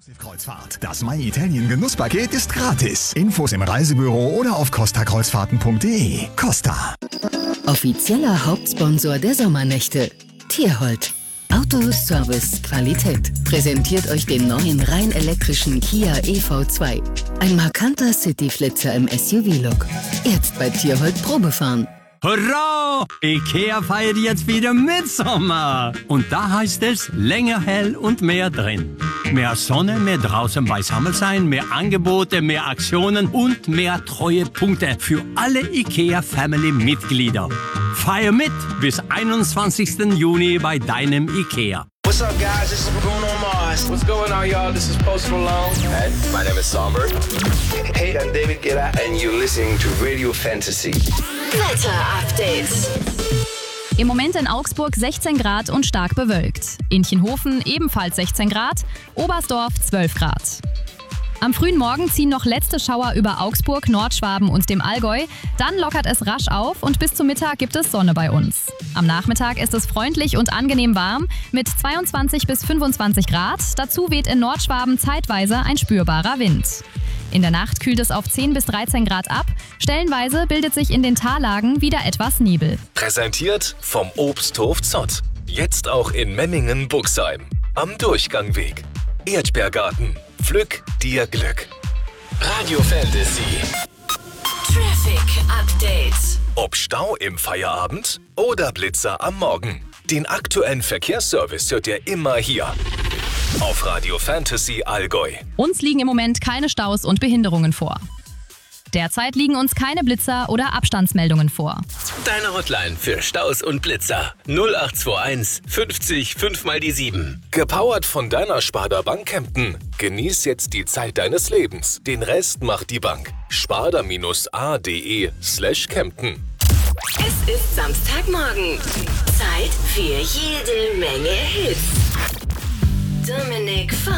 Kreuzfahrt. Das My Italien Genusspaket ist gratis. Infos im Reisebüro oder auf costakreuzfahrten.de. Costa. Offizieller Hauptsponsor der Sommernächte. Tierhold. Auto, Service, Qualität. Präsentiert euch den neuen rein elektrischen Kia EV2. Ein markanter City-Flitzer im SUV-Look. Jetzt bei Tierhold Probefahren. Hurra! IKEA feiert jetzt wieder Mitsommer. Und da heißt es länger hell und mehr drin. Mehr Sonne, mehr draußen beisammen sein, mehr Angebote, mehr Aktionen und mehr Treuepunkte für alle IKEA-Family-Mitglieder. Feier mit bis 21. Juni bei deinem IKEA. What's up, guys? This is Bruno Mars. What's going on, y'all? This is Post Malone. Hey, my name is Somber. Hey, I'm David Guetta, and you're listening to Radio Fantasy. Wetter-Update. Im Moment in Augsburg 16 Grad und stark bewölkt. Inchenhofen ebenfalls 16 Grad, Oberstdorf 12 Grad. Am frühen Morgen ziehen noch letzte Schauer über Augsburg, Nordschwaben und dem Allgäu. Dann lockert es rasch auf und bis zum Mittag gibt es Sonne bei uns. Am Nachmittag ist es freundlich und angenehm warm mit 22 bis 25 Grad. Dazu weht in Nordschwaben zeitweise ein spürbarer Wind. In der Nacht kühlt es auf 10 bis 13 Grad ab. Stellenweise bildet sich in den Tallagen wieder etwas Nebel. Präsentiert vom Obsthof Zott. Jetzt auch in Memmingen-Buxheim. Am Durchgangweg. Erdbeergarten. Pflück dir Glück. Radio Fantasy. Traffic Update. Ob Stau im Feierabend oder Blitzer am Morgen. Den aktuellen Verkehrsservice hört ihr immer hier. Auf Radio Fantasy Allgäu. Uns liegen im Moment keine Staus und Behinderungen vor. Derzeit liegen uns keine Blitzer oder Abstandsmeldungen vor. Deine Hotline für Staus und Blitzer 0821 50 5 mal die 7. Gepowert von deiner Sparda Bank Kempten. Genieß jetzt die Zeit deines Lebens. Den Rest macht die Bank. sparda-a.de/Kempten. Es ist Samstagmorgen. Zeit für jede Menge Hits. Dominik